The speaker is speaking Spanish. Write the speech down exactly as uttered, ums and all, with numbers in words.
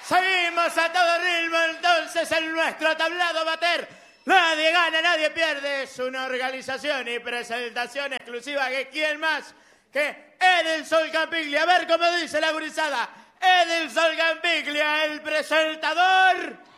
Seguimos a todo ritmo entonces en nuestro tablado bater. Nadie gana, nadie pierde. Es una organización y presentación exclusiva que quién más que Edelson Campiglia. A ver cómo dice la gurizada. Edelson Campiglia, el presentador.